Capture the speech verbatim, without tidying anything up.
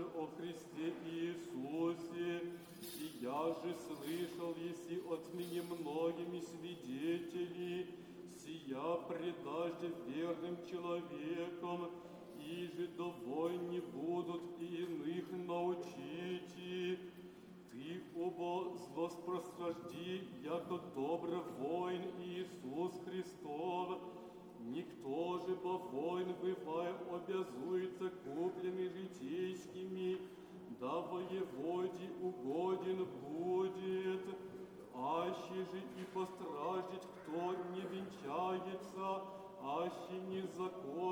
о Христе Иисусе, и я же слышал, еси от меня многими свидетелей, сия предажде верным человеком, и же довольны будут и иных научите. Ты, оба злоспростражди, яко добрый воин Иисус Христов. Никто же по войн бывая обязуется купленными житейскими, да воеводе угоден будет. Аще же и постраждет, кто не венчается, аще незаконно